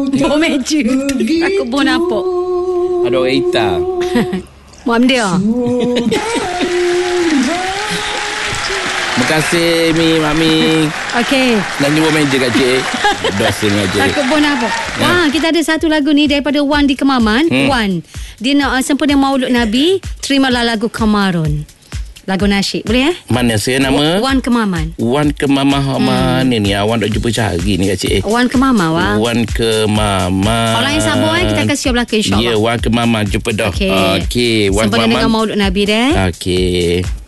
Bawa meja. Aku pun nampak. Ada orang hitam. Muam dia. Terima kasih Mi, Mami. Okey. Nak jumpa meja kat cik. Dosa ngaji. Takut pun apa. Wah, kita ada satu lagu ni daripada Wan di Kemaman. Wan. Dia nak sempena Maulud Nabi, terimalah lagu Kamarun. Lagu nasyid. Boleh Mana saya nama? Wan Kemaman. Wan ke Mama. Mana ni? Awak nak jumpa cari ni kat cik. Wan ke Mama, Wang. Wan ke Mama. Orang yang sabar kita akan siap belakang, insyaAllah. Ya, Wan ke Mama. Jumpa dah. Okey. Wan ke Sempena Mama. dengan Maulud Nabi deh. Okey.